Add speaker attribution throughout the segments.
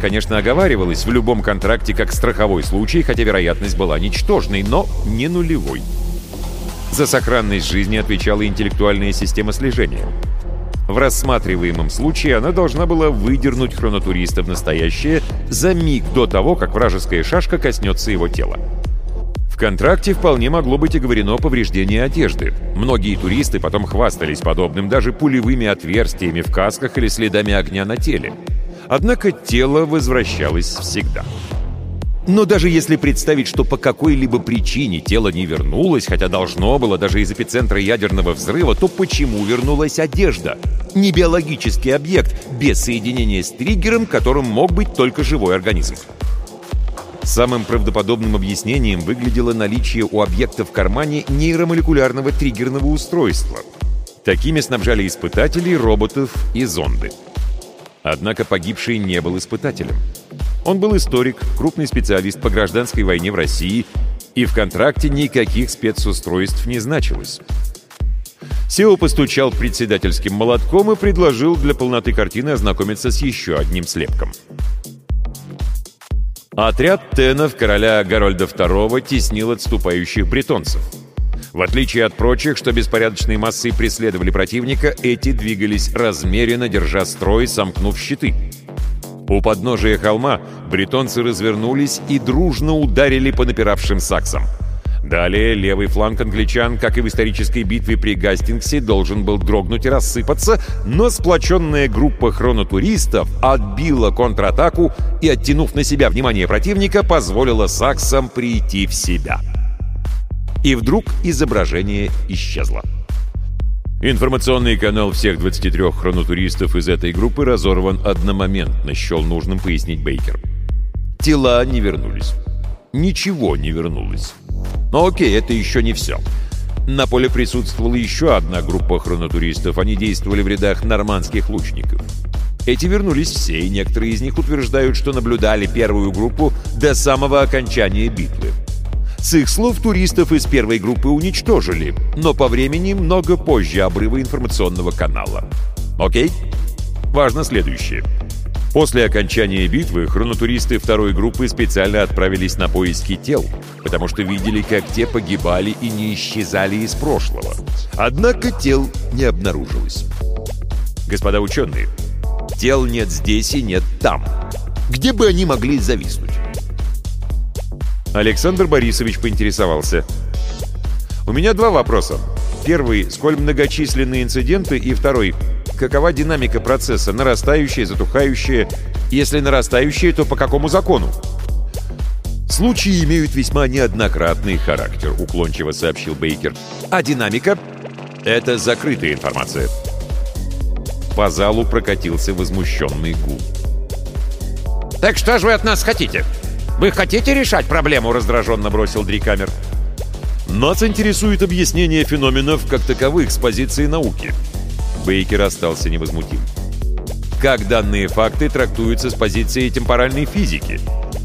Speaker 1: конечно, оговаривалось в любом контракте как страховой случай, хотя вероятность была ничтожной, но не нулевой. За сохранность жизни отвечала интеллектуальная система слежения. В рассматриваемом случае она должна была выдернуть хронотуриста в настоящее за миг до того, как вражеская шашка коснется его тела. В контракте вполне могло быть оговорено повреждение одежды. Многие туристы потом хвастались подобным, даже пулевыми отверстиями в касках или следами огня на теле. Однако тело возвращалось всегда. Но даже если представить, что по какой-либо причине тело не вернулось, хотя должно было даже из эпицентра ядерного взрыва, то почему вернулась одежда? Не биологический объект, без соединения с триггером, которым мог быть только живой организм. Самым правдоподобным объяснением выглядело наличие у объекта в кармане нейромолекулярного триггерного устройства. Такими снабжали испытателей, роботов и зонды. Однако погибший не был испытателем. Он был историк, крупный специалист по гражданской войне в России, и в контракте никаких спецустройств не значилось. Сео постучал председательским молотком и предложил для полноты картины ознакомиться с еще одним слепком. Отряд тенов короля Гарольда II теснил отступающих бретонцев. В отличие от прочих, что беспорядочной массой преследовали противника, эти двигались размеренно, держа строй, сомкнув щиты. У подножия холма бретонцы развернулись и дружно ударили по напиравшим саксам. Далее левый фланг англичан, как и в исторической битве при Гастингсе, должен был дрогнуть и рассыпаться, но сплоченная группа хронотуристов отбила контратаку и, оттянув на себя внимание противника, позволила саксам прийти в себя. И вдруг изображение исчезло. Информационный канал всех 23 хронотуристов из этой группы разорван одномоментно, счел нужным пояснить Бейкер. Тела не вернулись. Ничего не вернулось. Но окей, это еще не все. На поле присутствовала еще одна группа хронотуристов. Они действовали в рядах нормандских лучников. Эти вернулись все, и некоторые из них утверждают, что наблюдали первую группу до самого окончания битвы. С их слов, туристов из первой группы уничтожили, но по времени много позже обрыва информационного канала. Окей? Важно следующее. После окончания битвы хронотуристы второй группы специально отправились на поиски тел, потому что видели, как те погибали и не исчезали из прошлого. Однако тел не обнаружилось. Господа ученые, тел нет здесь и нет там. Где бы они могли зависнуть? Александр Борисович поинтересовался. У меня два вопроса. Первый, сколь многочисленные инциденты, и второй, какова динамика процесса, нарастающая, затухающая? Если нарастающая, то по какому закону? Случаи имеют весьма неоднократный характер, уклончиво сообщил Бейкер. А динамика? Это закрытая информация. По залу прокатился возмущенный гул.
Speaker 2: «Так что же вы от нас хотите? Вы хотите решать проблему?» — раздраженно бросил Дрикамер.
Speaker 1: Нас интересует объяснение феноменов как таковых с позиции науки. Бейкер остался невозмутим. Как данные факты трактуются с позиции темпоральной физики?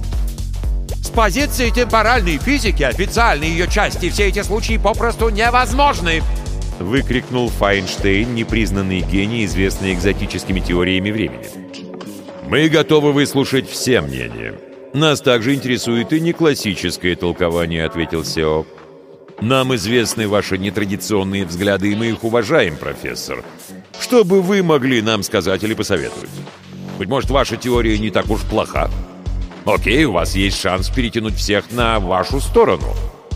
Speaker 2: С позиции темпоральной физики официальные ее части все эти случаи попросту невозможны!
Speaker 1: Выкрикнул Файнштейн, непризнанный гений, известный экзотическими теориями времени. Мы готовы выслушать все мнения. Нас также интересует и неклассическое толкование, ответил Сео. Нам известны ваши нетрадиционные взгляды, и мы их уважаем, профессор. Что бы вы могли нам сказать или посоветовать? Быть может, ваша теория не так уж плоха? Окей, у вас есть шанс перетянуть всех на вашу сторону.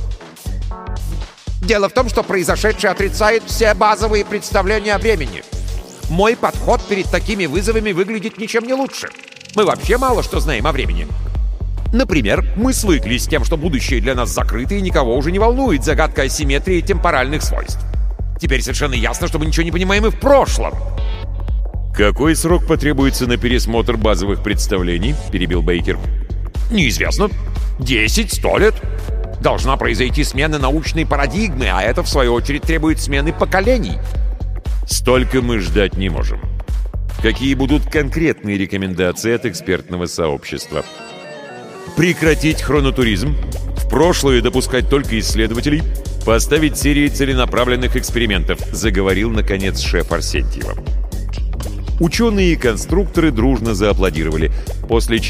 Speaker 2: Дело в том, что произошедшее отрицает все базовые представления о времени. Мой подход перед такими вызовами выглядит ничем не лучше. Мы вообще мало что знаем о времени. Например, мы свыклись с тем, что будущее для нас закрыто и никого уже не волнует загадка асимметрии темпоральных свойств. Теперь совершенно ясно, что мы ничего не понимаем и в прошлом.
Speaker 1: «Какой срок потребуется на пересмотр базовых представлений?» — перебил Бейкер.
Speaker 2: «Неизвестно. 10-100 лет. Должна произойти смена научной парадигмы, а это, в свою очередь, требует смены поколений».
Speaker 1: «Столько мы ждать не можем. Какие будут конкретные рекомендации от экспертного сообщества?» «Прекратить хронотуризм, в прошлое допускать только исследователей, поставить серии целенаправленных экспериментов», заговорил, наконец, шеф Арсентьева. Ученые и конструкторы дружно зааплодировали, после чего